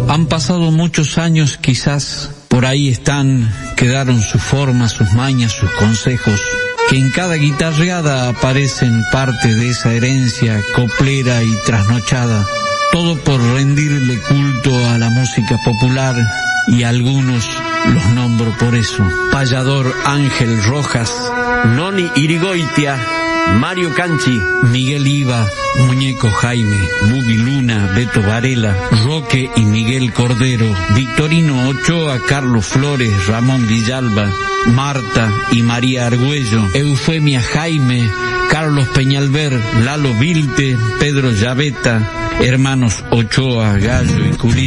Han pasado muchos años, quizás por ahí están, quedaron sus formas, sus mañas, sus consejos, que en cada guitarreada aparecen parte de esa herencia coplera y trasnochada, todo por rendirle culto a la música popular, y algunos los nombro por eso: Payador Ángel Rojas, Noni Irigoitia, Mario Canchi, Miguel Iba, Muñeco Jaime, Bubi Luna, Beto Varela, Roque y Miguel Cordero, Victorino Ochoa, Carlos Flores, Ramón Villalba, Marta y María Argüello, Eufemia Jaime, Carlos Peñalver, Lalo Vilte, Pedro Llaveta, hermanos Ochoa, Gallo y Curí.